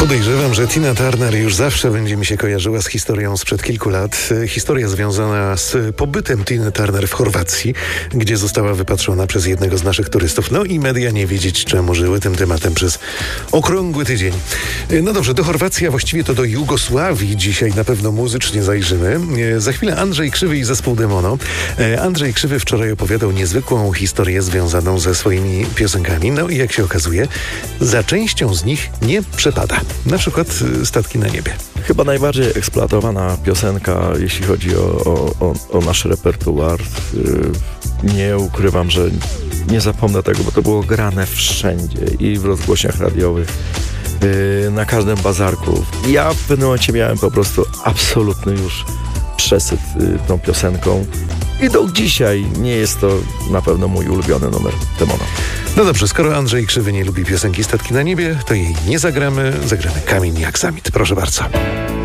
Podejrzewam, że Tina Turner już zawsze będzie mi się kojarzyła z historią sprzed kilku lat. Historia związana z pobytem Tiny Turner w Chorwacji, gdzie została wypatrzona przez jednego z naszych turystów. No i media nie wiedzieć czemu żyły tym tematem przez okrągły tydzień. No dobrze, do Chorwacji, a właściwie to do Jugosławii dzisiaj na pewno muzycznie zajrzymy. Za chwilę Andrzej Krzywy i zespół Demono. Andrzej Krzywy wczoraj opowiadał niezwykłą historię związaną ze swoimi piosenkami. No i jak się okazuje, za częścią z nich nie przepada. Na przykład Statki na niebie. Chyba najbardziej eksploatowana piosenka, jeśli chodzi o nasz repertuar. Nie ukrywam, że nie zapomnę tego, bo to było grane wszędzie i w rozgłośniach radiowych, na każdym bazarku. Ja w pewnym momencie miałem po prostu absolutny już przesyt tą piosenką i do dzisiaj nie jest to na pewno mój ulubiony numer Demono. No dobrze, skoro Andrzej Krzywy nie lubi piosenki Statki na niebie, to jej nie zagramy. Zagramy Kamień jak Samit. Proszę bardzo.